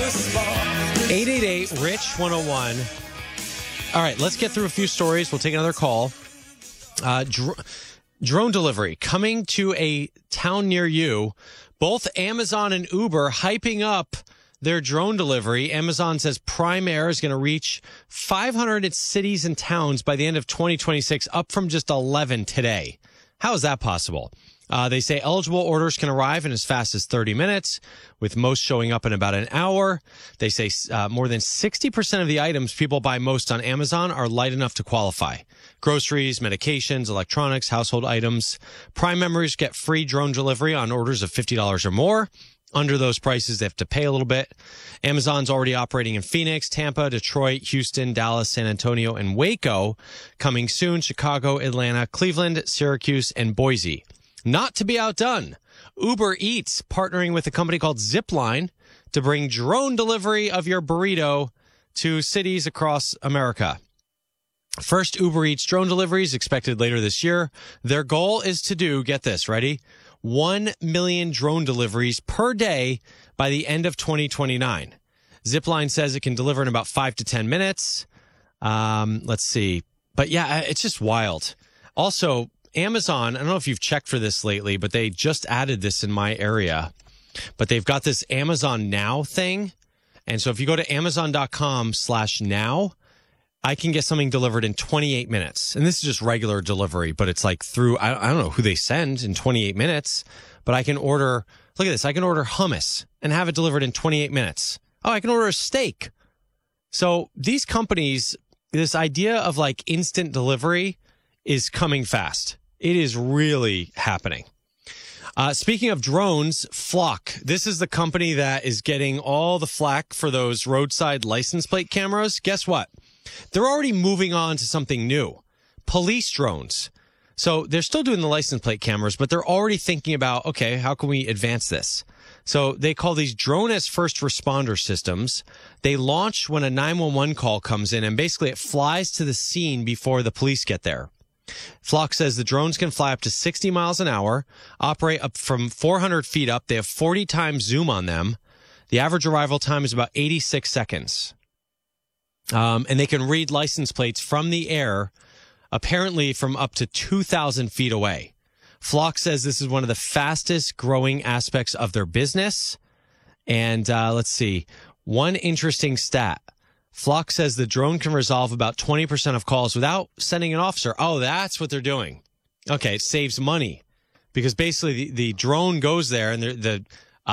888-RICH-101. All right, let's get through a few stories. We'll take another call. Drone delivery coming to a town near you. Both Amazon and Uber hyping up their drone delivery. Amazon says Prime Air is going to reach 500 cities and towns by the end of 2026, up from just 11 today. How is that possible? They say eligible orders can arrive in as fast as 30 minutes, with most showing up in about an hour. They say more than 60% of the items people buy most on Amazon are light enough to qualify. Groceries, medications, electronics, household items. Prime members get free drone delivery on orders of $50 or more. Under those prices, they have to pay a little bit. Amazon's already operating in Phoenix, Tampa, Detroit, Houston, Dallas, San Antonio, and Waco. Coming soon, Chicago, Atlanta, Cleveland, Syracuse, and Boise. Not to be outdone, Uber Eats partnering with a company called Zipline to bring drone delivery of your burrito to cities across America. First Uber Eats drone delivery is expected later this year. Their goal is to do, get this, ready? 1 million drone deliveries per day by the end of 2029. Zipline says it can deliver in about 5 to 10 minutes. Let's see. But yeah, it's just wild. Also, Amazon, I don't know if you've checked for this lately, but they just added this in my area. But they've got this Amazon Now thing. And so if you go to amazon.com/now, I can get something delivered in 28 minutes. And this is just regular delivery, but it's like through, I don't know who they send in 28 minutes, but I can order, look at this, I can order hummus and have it delivered in 28 minutes. Oh, I can order a steak. So these companies, this idea of like instant delivery is coming fast. It is really happening. Speaking of drones, Flock. This is the company that is getting all the flack for those roadside license plate cameras. Guess what? They're already moving on to something new. Police drones. So they're still doing the license plate cameras, but they're already thinking about, okay, how can we advance this? So they call these drone as first responder systems. They launch when a 911 call comes in, and basically it flies to the scene before the police get there. Flock says the drones can fly up to 60 miles an hour, operate up from 400 feet up. They have 40 times zoom on them. The average arrival time is about 86 seconds. And they can read license plates from the air, apparently from up to 2,000 feet away. Flock says this is one of the fastest growing aspects of their business. And let's see, one interesting stat. Flock says the drone can resolve about 20% of calls without sending an officer. Oh, that's what they're doing. Okay, it saves money because basically the drone goes there and the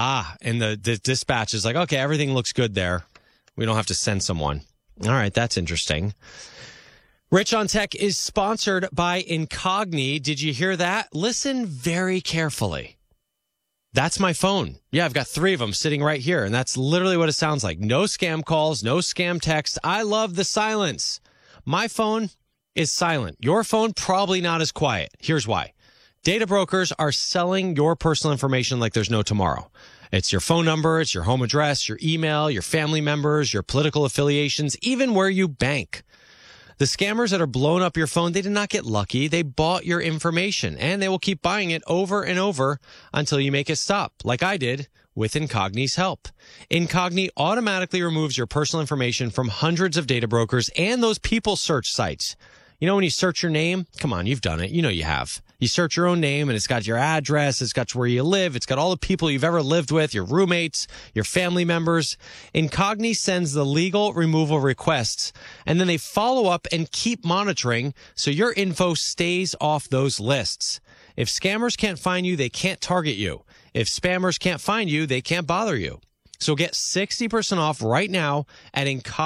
dispatch is like, okay, everything looks good there. We don't have to send someone. All right, that's interesting. Rich on Tech is sponsored by Incogni. Did you hear that? Listen very carefully. That's my phone. Yeah, I've got 3 of them sitting right here, and that's literally what it sounds like. No scam calls, no scam text. I love the silence. My phone is silent. Your phone, probably not as quiet. Here's why. Data brokers are selling your personal information like there's no tomorrow. It's your phone number, it's your home address, your email, your family members, your political affiliations, even where you bank. The scammers that are blowing up your phone, they did not get lucky. They bought your information, and they will keep buying it over and over until you make it stop, like I did with Incogni's help. Incogni automatically removes your personal information from hundreds of data brokers and those people search sites. You know, when you search your name, come on, you've done it. You know you have. You search your own name and it's got your address, it's got where you live, it's got all the people you've ever lived with, your roommates, your family members. Incogni sends the legal removal requests, and then they follow up and keep monitoring so your info stays off those lists. If scammers can't find you, they can't target you. If spammers can't find you, they can't bother you. So get 60% off right now at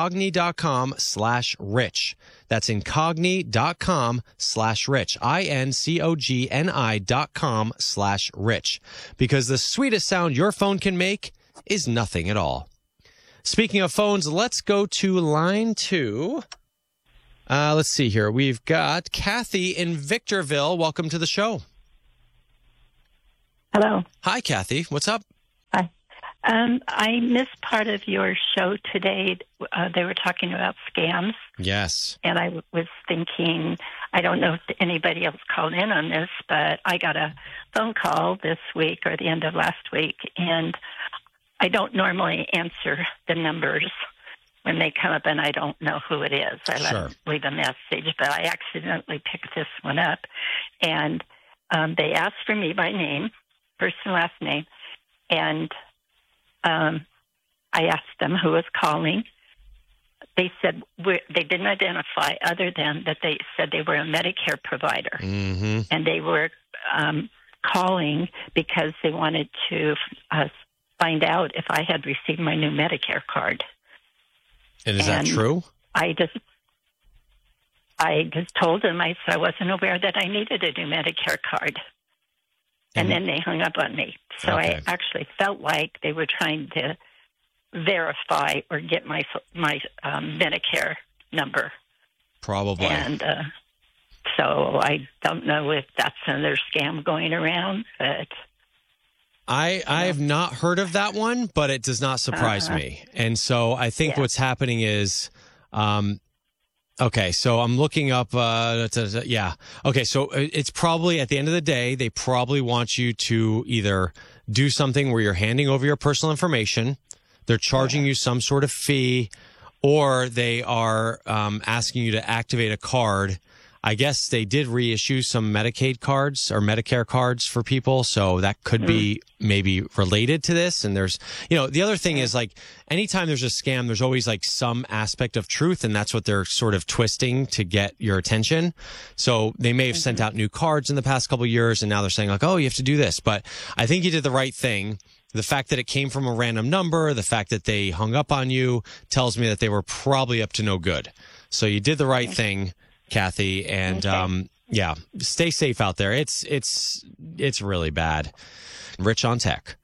incogni.com/rich. That's incogni.com/rich. INCOGNI.com/rich. Because the sweetest sound your phone can make is nothing at all. Speaking of phones, let's go to line 2. Let's see here. We've got Kathy in Victorville. Welcome to the show. Hello. Hi, Kathy. What's up? Hi. I missed part of your show today. They were talking about scams. Yes. And I was thinking, I don't know if anybody else called in on this, but I got a phone call this week or the end of last week, and I don't normally answer the numbers when they come up, and I don't know who it is. I let them leave a message, but I accidentally picked this one up, and they asked for me by name, first and last name, and I asked them who was calling. They said they didn't identify other than that they said they were a Medicare provider, and they were calling because they wanted to find out if I had received my new Medicare card. And is that true? I just told them, I said I wasn't aware that I needed a new Medicare card. And then they hung up on me. So I actually felt like they were trying to verify or get my Medicare number. Probably. And so I don't know if that's another scam going around, but I have not heard of that one, but it does not surprise me. And so I think what's happening is, okay, so I'm looking up, Okay, so it's probably, at the end of the day, they probably want you to either do something where you're handing over your personal information, they're charging you some sort of fee, or they are asking you to activate a card. I guess they did reissue some Medicaid cards or Medicare cards for people, so that could be maybe related to this. And there's, the other thing is, like, anytime there's a scam, there's always like some aspect of truth, and that's what they're sort of twisting to get your attention. So they may have sent out new cards in the past couple of years, and now they're saying like, oh, you have to do this. But I think you did the right thing. The fact that it came from a random number, the fact that they hung up on you tells me that they were probably up to no good. So you did the right thing, Kathy, and stay safe out there. It's really bad. Rich on Tech.